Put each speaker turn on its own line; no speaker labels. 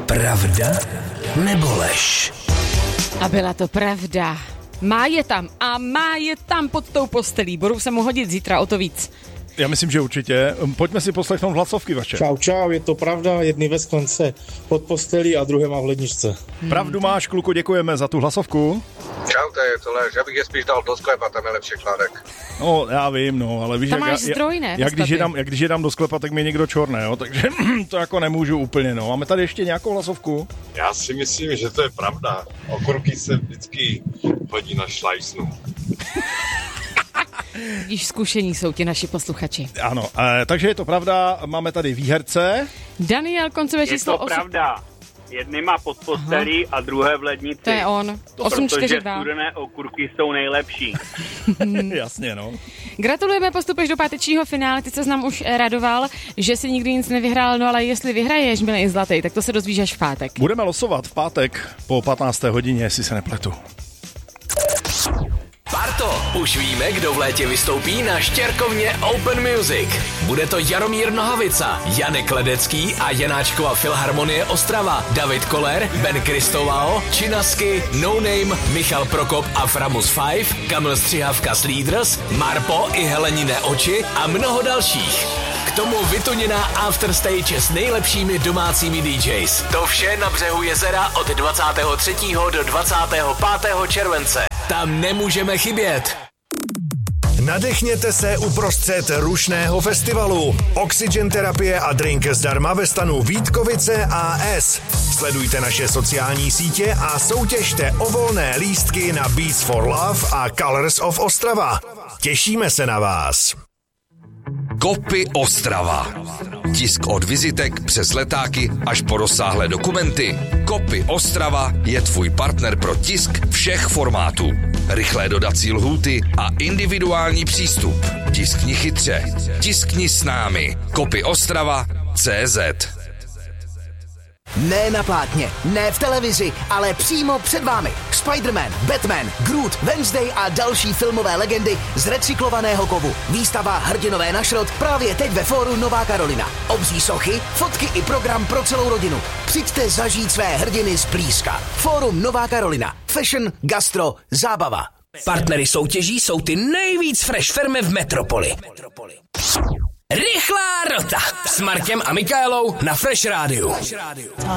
pravda nebo lež?
A byla to pravda. Má je tam pod tou postelí. Budou se mu hodit zítra o to víc.
Já myslím, že určitě. Pojďme si poslechnout hlasovky vaše.
Čau, je to pravda, jedny ve sklence pod postelí a druhé má v ledničce.
Pravdu máš, kluku, děkujeme za tu hlasovku.
Čau, to je to lež, já bych je spíš dal do sklepa, tam je lepší chládek.
No, já vím, no, ale víš,
tam máš zdroj, ne?
Jak když je dám do sklepa, tak mě někdo čorne, jo, takže to jako nemůžu úplně, no. Máme tady ještě nějakou hlasovku?
Já si myslím, že to je pravda. Okurky se vždycky hodí na šlajsnu.
Vidíš, zkušení jsou ti naši posluchači.
Ano, takže je to pravda, máme tady výherce.
Daniel, koncové číslo 8.
Je to pravda. Jedny má pod postelí a druhé v lednici.
To je on. 842.
Protože studené okurky jsou nejlepší.
Jasně, no.
Gratulujeme, postupeš do pátečního finále. Ty se nám už radoval, že si nikdy nic nevyhrál, no ale jestli vyhraješ, milý zlatý, tak to se dozvíš až v pátek.
Budeme losovat v pátek po 15. hodině, jestli se nepletu.
Parto, už víme, kdo v létě vystoupí na Štěrkovně Open Music. Bude to Jaromír Nohavica, Janek Ledecký a Janáčkova Filharmonie Ostrava, David Koller, Ben Kristovao, Činasky, No Name, Michal Prokop a Framus 5, Kamil Střihavka s Leaders, Marpo i Helenine oči a mnoho dalších. K tomu vytuněná afterstage s nejlepšími domácími DJs. To vše na břehu jezera od 23. do 25. července. Tam nemůžeme chybět.
Nadechněte se uprostřed rušného festivalu. Oxygen terapie a drink zdarma ve stanu Vítkovice AS. Sledujte naše sociální sítě a soutěžte o volné lístky na Beats for Love a Colors of Ostrava. Těšíme se na vás.
Kopy Ostrava. Tisk od vizitek přes letáky až po rozsáhlé dokumenty. Kopy Ostrava je tvůj partner pro tisk všech formátů. Rychlé dodací lhůty a individuální přístup. Tiskni chytře. Tiskni s námi. Kopy Ostrava.cz.
Ne na plátně, ne v televizi, ale přímo před vámi. Spider-Man, Batman, Groot, Wednesday a další filmové legendy z recyklovaného kovu. Výstava Hrdinové na šrot právě teď ve fóru Nová Karolina. Obří sochy, fotky i program pro celou rodinu. Přijďte zažít své hrdiny zblízka. Fórum Nová Karolina. Fashion, gastro, zábava.
Partnery soutěží jsou ty nejvíc fresh firmy v metropoli. Rychlá rota s Markem a Michaelou na Fresh Rádiu.